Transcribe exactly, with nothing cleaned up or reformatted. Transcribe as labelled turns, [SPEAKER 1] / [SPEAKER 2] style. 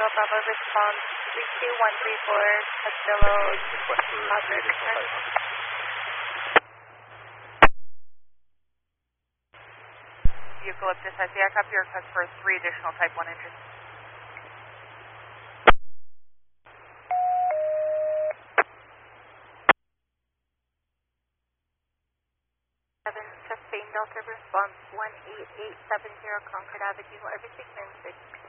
[SPEAKER 1] Echo Papa response three two one three four, Castillo,
[SPEAKER 2] Request for three additional type one.
[SPEAKER 3] Eucalyptus, I see. I copy your request for three additional type one engines.
[SPEAKER 1] seven, sustained Delta response one eight eight seven zero, Concord Avenue, everything nine six.